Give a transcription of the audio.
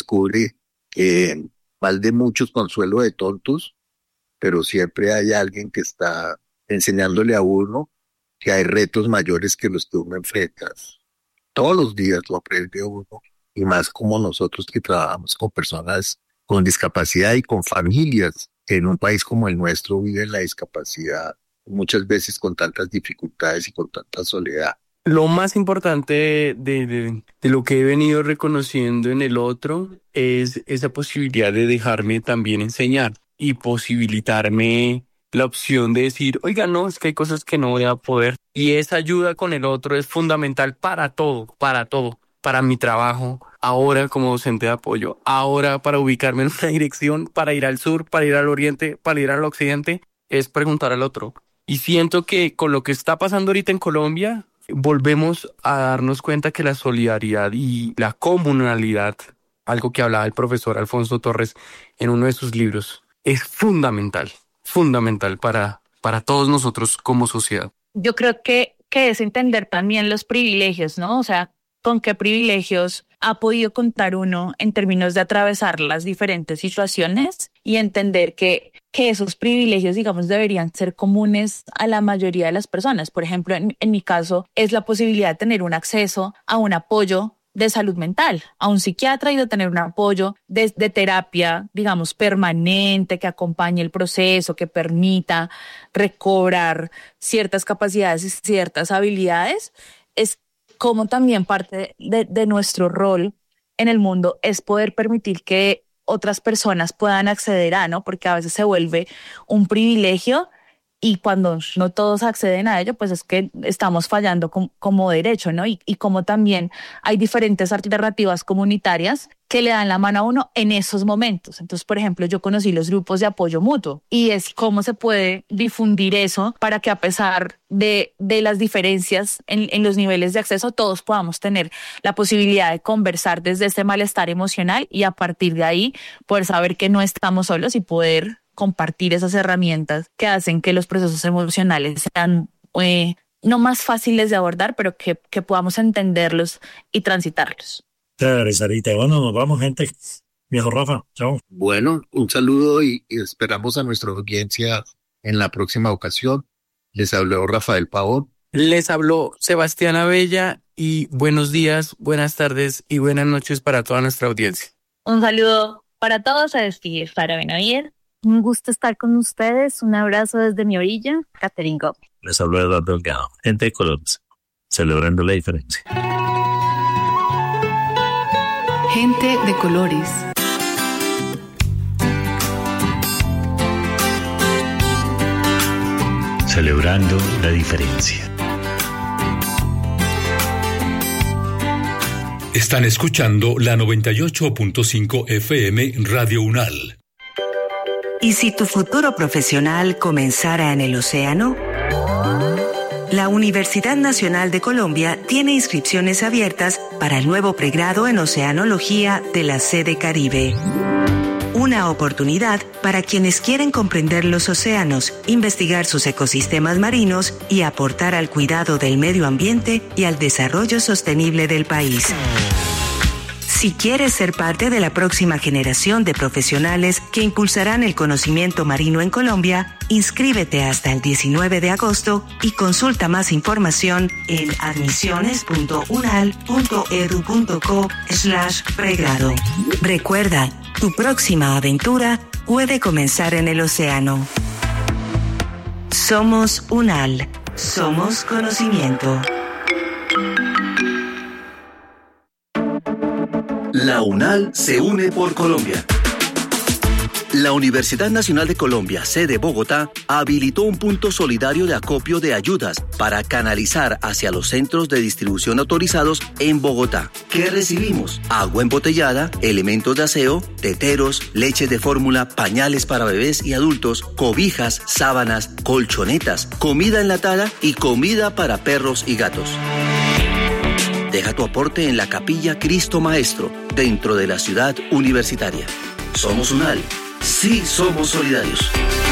descubre que mal de muchos consuelo de tontos, pero siempre hay alguien que está enseñándole a uno que hay retos mayores que los que uno enfrenta. Todos los días lo aprende uno, y más como nosotros que trabajamos con personas con discapacidad y con familias que en un país como el nuestro viven la discapacidad muchas veces con tantas dificultades y con tanta soledad. Lo más importante de lo que he venido reconociendo en el otro es esa posibilidad de dejarme también enseñar y posibilitarme la opción de decir, oiga, no, es que hay cosas que no voy a poder. Y esa ayuda con el otro es fundamental para todo, para mi trabajo, ahora como docente de apoyo, ahora para ubicarme en una dirección, para ir al sur, para ir al oriente, para ir al occidente, es preguntar al otro. Y siento que con lo que está pasando ahorita en Colombia, volvemos a darnos cuenta que la solidaridad y la comunalidad, algo que hablaba el profesor Alfonso Torres en uno de sus libros, es fundamental para todos nosotros como sociedad. Yo creo que es entender también los privilegios, ¿no? O sea, con qué privilegios ha podido contar uno en términos de atravesar las diferentes situaciones y entender que esos privilegios, digamos, deberían ser comunes a la mayoría de las personas. Por ejemplo, en mi caso, es la posibilidad de tener un acceso a un apoyo de salud mental, a un psiquiatra y de tener un apoyo de terapia, digamos, permanente, que acompañe el proceso, que permita recobrar ciertas capacidades y ciertas habilidades. Es como también parte de nuestro rol en el mundo es poder permitir que otras personas puedan acceder a, ¿no? Porque a veces se vuelve un privilegio y cuando no todos acceden a ello, pues es que estamos fallando como derecho, ¿no? Y como también hay diferentes alternativas comunitarias que le dan la mano a uno en esos momentos. Entonces, por ejemplo, yo conocí los grupos de apoyo mutuo y es cómo se puede difundir eso para que a pesar de las diferencias en los niveles de acceso, todos podamos tener la posibilidad de conversar desde este malestar emocional y a partir de ahí poder saber que no estamos solos y poder compartir esas herramientas que hacen que los procesos emocionales sean no más fáciles de abordar, pero que podamos entenderlos y transitarlos. Chévere, Sarita. Bueno, nos vamos, gente. Viejo Rafa, chao. Bueno, un saludo y esperamos a nuestra audiencia en la próxima ocasión. Les habló Rafael Pavón. Les habló Sebastián Abella y buenos días, buenas tardes y buenas noches para toda nuestra audiencia. Un saludo para todos, se despide Sara Benavides. Un gusto estar con ustedes. Un abrazo desde mi orilla, Catherine Gómez. Les habló Eduardo Delgado, gente de Colombia, celebrando la diferencia. Gente de colores. Celebrando la diferencia. Están escuchando la 98.5 FM Radio UNAL. ¿Y si tu futuro profesional comenzara en el océano? La Universidad Nacional de Colombia tiene inscripciones abiertas para el nuevo pregrado en Oceanología de la sede Caribe. Una oportunidad para quienes quieren comprender los océanos, investigar sus ecosistemas marinos y aportar al cuidado del medio ambiente y al desarrollo sostenible del país. Si quieres ser parte de la próxima generación de profesionales que impulsarán el conocimiento marino en Colombia, inscríbete hasta el 19 de agosto y consulta más información en admisiones.unal.edu.co/pregrado. Recuerda, tu próxima aventura puede comenzar en el océano. Somos UNAL. Somos conocimiento. La UNAL se une por Colombia. La Universidad Nacional de Colombia, sede Bogotá, habilitó un punto solidario de acopio de ayudas para canalizar hacia los centros de distribución autorizados en Bogotá. ¿Qué recibimos? Agua embotellada, elementos de aseo, teteros, leche de fórmula, pañales para bebés y adultos, cobijas, sábanas, colchonetas, comida enlatada y comida para perros y gatos. Deja tu aporte en la Capilla Cristo Maestro, dentro de la ciudad universitaria. Somos UNAL. Sí, somos solidarios.